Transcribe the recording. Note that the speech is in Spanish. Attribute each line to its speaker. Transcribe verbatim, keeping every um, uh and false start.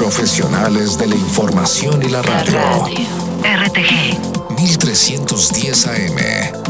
Speaker 1: Profesionales de la información y la radio.
Speaker 2: Radio. R T G.
Speaker 1: mil trescientos diez A M.